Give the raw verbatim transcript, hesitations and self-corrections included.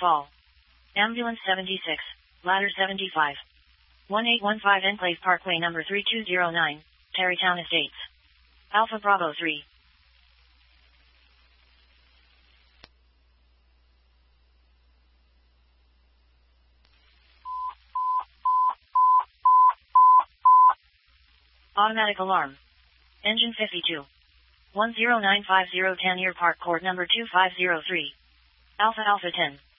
Fall. Ambulance seventy-six, Ladder seventy-five. one eight one five Enclave Parkway number three two zero nine, Terrytown Estates. Alpha Bravo three. Automatic alarm. Engine fifty-two. one zero nine five zero Tannier Park Court number two five zero three. Alpha Alpha ten.